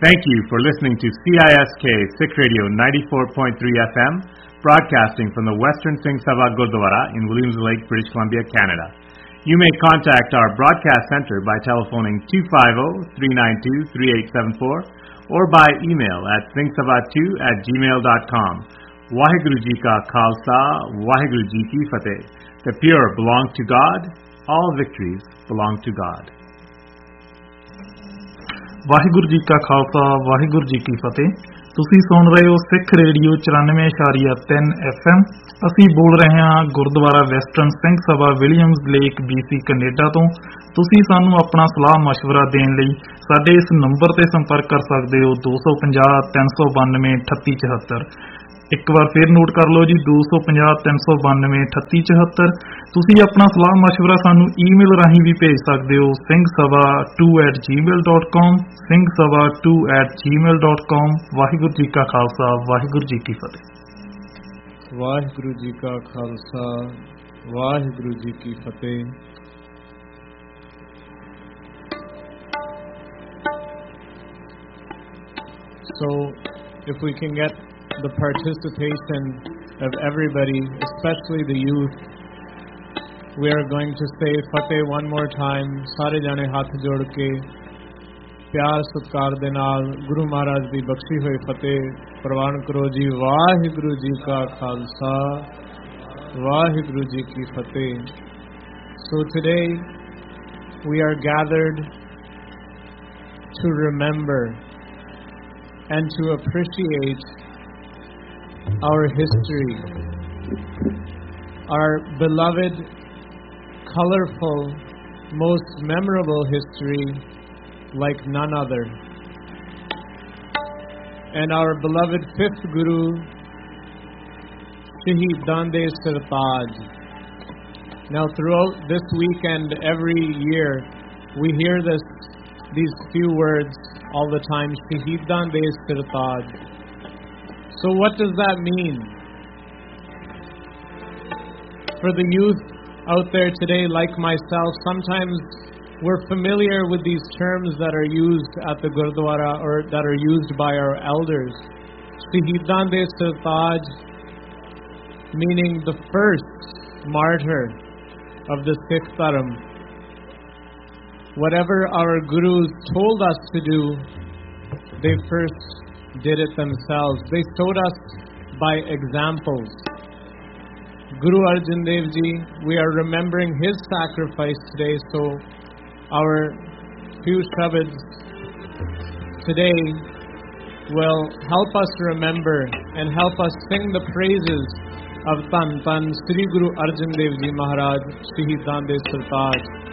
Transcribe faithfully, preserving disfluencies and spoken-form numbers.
Thank you for listening to C I S K Sikh Radio ninety-four point three F M, broadcasting from the Western Singh Sabha Gurdwara in Williams Lake, British Columbia, Canada. You may contact our broadcast center by telephoning two five zero, three nine two, three eight seven four or by email at singh sabha two at gmail dot com. Waheguru Ji Ka Khalsa, Waheguru Ji Ki Fateh. The pure belong to God, all victories belong to God. Waheguru ji ਕਾ ਖਾਲਸਾ ਵਾਹਿਗੁਰੂ ਜੀ ਕੀ ਫਤਿਹ। ਤੁਸੀਂ ਸੁਣ ਰਹੇ ਹੋ ਸਿੱਖ radio ਚੁਰਾਨਵੇਂ ਇਸ਼ਾਰੀਆ ਤਿੰਨ F M. ਅਸੀਂ ਬੋਲ ਰਹੇ ਹਾਂ Gurdwara western Singh Sabha Williams lake BC Canada ਤੋਂ। ਤੁਸੀਂ ਸਾਨੂੰ ਆਪਣਾ ਸਲਾਹ ਮਸ਼ਵਰਾ ਦੇਣ ਲਈ ਸਾਡੇ ਇਸ ਨੰਬਰ ਤੇ ਸੰਪਰਕ ਕਰ ਸਕਦੇ ਹੋ ਦੋ ਸੌ ਪੰਜਾਹ ਤਿੰਨ ਸੌ ਬਾਨਵੇਂ ਅਠੱਤੀ ਚੁਹੱਤਰ। ਇੱਕ ਵਾਰ ਫਿਰ ਨੋਟ ਕਰ ਲਓ ਜੀ, ਦੋ ਸੌ ਪੰਜਾਹ ਤਿੰਨ ਸੌ ਬਾਨਵੇਂ ਅਠੱਤੀ ਚੁਹੱਤਰ। ਤੁਸੀਂ ਆਪਣਾ ਸਲਾਹ ਮਸ਼ਵਰਾ ਸਾਨੂੰ ਈਮੇਲ ਰਾਹੀਂ ਵੀ ਭੇਜ ਸਕਦੇ ਹੋ Singh Sabha to at Gmail dot com, Singh Sabha to at Gmail dot com. Waheguru ji ਕਾ ਖਾਲਸਾ ਵਾਹਿਗੁਰੂ ਜੀ ਕੀ ਫਤਿਹ। ਵਾਹਿਗੁਰੂ ਜੀ ਕਾ ਖਾਲਸਾ ਵਾਹਿਗੁਰੂ ਜੀ ਕੀ ਫਤਿਹ। So if we can get the participation of everybody, especially the youth, we are going to say Fateh one more time. Sare jane haath jod ke pyar satkar de naal Guru Maharaj di bakhshi hoye Fateh prawan karo ji। Vaheguru ji ka khalsa Vaheguru ji ki Fateh। So today we are gathered to remember and to appreciate our history, our beloved, colorful, most memorable history like none other. And our beloved fifth Guru, Shaheed Dande Sirtaj. Now throughout this weekend, every year, we hear this, these few words all the time, Shaheed Dande Sirtaj. So what does that mean? For the youth out there today, like myself, sometimes we're familiar with these terms that are used at the Gurdwara or that are used by our elders. Shaheedan de Sirtaj, meaning the first martyr of the Sikh Dharam. Whatever our gurus told us to do, they first did it themselves. They showed us by examples. Guru Arjan Dev Ji, we are remembering his sacrifice today, so our few shabads today will help us remember and help us sing the praises of Tan Tan Sri Guru Arjan Dev Ji Maharaj, Shaheed Dande Sirtaj.